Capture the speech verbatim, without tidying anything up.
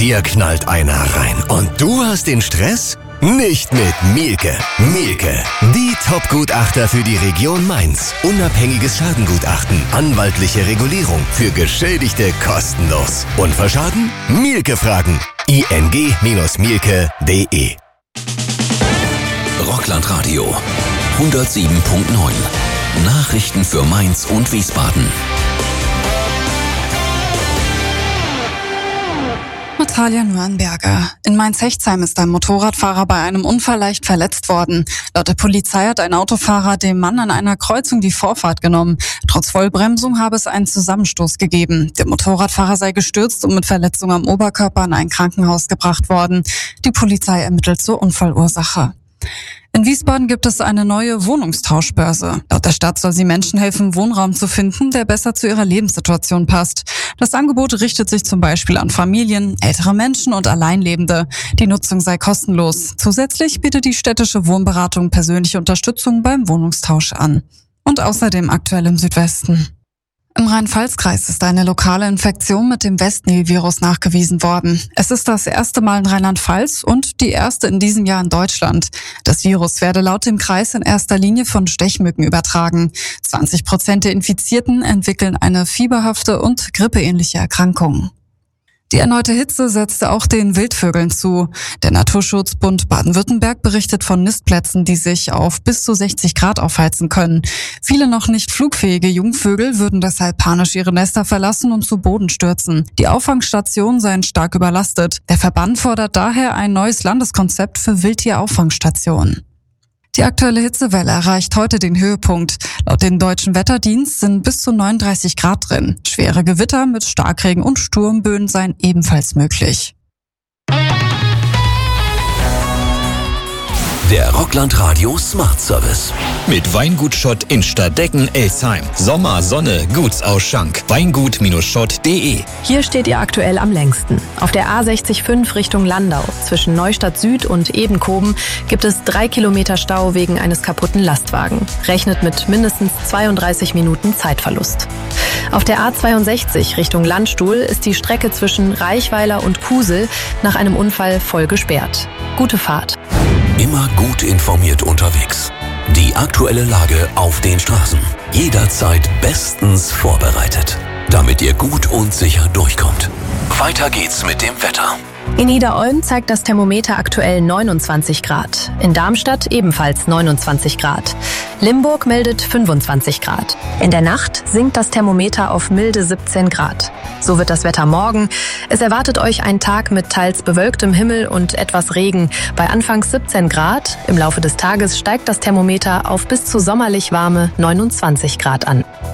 Dir knallt einer rein und du hast den Stress? Nicht mit Mielke. Mielke, die Top-Gutachter für die Region Mainz. Unabhängiges Schadengutachten, anwaltliche Regulierung, für Geschädigte kostenlos. Und für Schaden? Mielke fragen. i n g Bindestrich mielke punkt d e Rocklandradio hundertsieben Komma neun. Nachrichten für Mainz und Wiesbaden. Natalia Nürnberger. In Mainz-Hechtsheim ist ein Motorradfahrer bei einem Unfall leicht verletzt worden. Laut der Polizei hat ein Autofahrer dem Mann an einer Kreuzung die Vorfahrt genommen. Trotz Vollbremsung habe es einen Zusammenstoß gegeben. Der Motorradfahrer sei gestürzt und mit Verletzung am Oberkörper in ein Krankenhaus gebracht worden. Die Polizei ermittelt zur Unfallursache. In Wiesbaden gibt es eine neue Wohnungstauschbörse. Laut der Stadt soll sie Menschen helfen, Wohnraum zu finden, der besser zu ihrer Lebenssituation passt. Das Angebot richtet sich zum Beispiel an Familien, ältere Menschen und Alleinlebende. Die Nutzung sei kostenlos. Zusätzlich bietet die städtische Wohnberatung persönliche Unterstützung beim Wohnungstausch an. Und außerdem aktuell im Südwesten. Im Rhein-Pfalz-Kreis ist eine lokale Infektion mit dem Westnil-Virus nachgewiesen worden. Es ist das erste Mal in Rheinland-Pfalz und die erste in diesem Jahr in Deutschland. Das Virus werde laut dem Kreis in erster Linie von Stechmücken übertragen. zwanzig Prozent der Infizierten entwickeln eine fieberhafte und grippeähnliche Erkrankung. Die erneute Hitze setzte auch den Wildvögeln zu. Der Naturschutzbund Baden-Württemberg berichtet von Nistplätzen, die sich auf bis zu sechzig Grad aufheizen können. Viele noch nicht flugfähige Jungvögel würden deshalb panisch ihre Nester verlassen und zu Boden stürzen. Die Auffangstationen seien stark überlastet. Der Verband fordert daher ein neues Landeskonzept für Wildtierauffangsstationen. Die aktuelle Hitzewelle erreicht heute den Höhepunkt. Laut dem Deutschen Wetterdienst sind bis zu neununddreißig Grad drin. Schwere Gewitter mit Starkregen und Sturmböen seien ebenfalls möglich. Der Rocklandradio Smart Service. Mit Weingut Schott in Stadtdecken-Elsheim. Sommer, Sonne, Gutsausschank. Weingut Schott punkt de. Hier steht ihr aktuell am längsten. Auf der A sechzig fünf Richtung Landau. Zwischen Neustadt Süd und Ebenkoben gibt es drei Kilometer Stau wegen eines kaputten Lastwagen. Rechnet mit mindestens zweiunddreißig Minuten Zeitverlust. Auf der A zweiundsechzig Richtung Landstuhl ist die Strecke zwischen Reichweiler und Kusel nach einem Unfall voll gesperrt. Gute Fahrt. Immer gut informiert unterwegs. Die aktuelle Lage auf den Straßen. Jederzeit bestens vorbereitet, damit ihr gut und sicher durchkommt. Weiter geht's mit dem Wetter. In Niederolm zeigt das Thermometer aktuell neunundzwanzig Grad. In Darmstadt ebenfalls neunundzwanzig Grad. Limburg meldet fünfundzwanzig Grad. In der Nacht sinkt das Thermometer auf milde siebzehn Grad. So wird das Wetter morgen. Es erwartet euch ein Tag mit teils bewölktem Himmel und etwas Regen. Bei anfangs siebzehn Grad. Im Laufe des Tages steigt das Thermometer auf bis zu sommerlich warme neunundzwanzig Grad an.